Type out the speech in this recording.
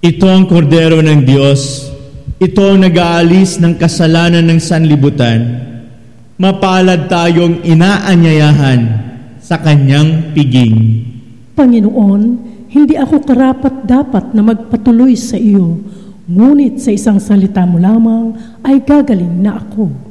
Ito ang kordero ng Diyos. Ito ang nag-aalis ng kasalanan ng sanlibutan. Mapalad tayong inaanyayahan sa kanyang piging. Panginoon, hindi ako karapat-dapat na magpatuloy sa iyo, ngunit sa isang salita mo lamang ay gagaling na ako.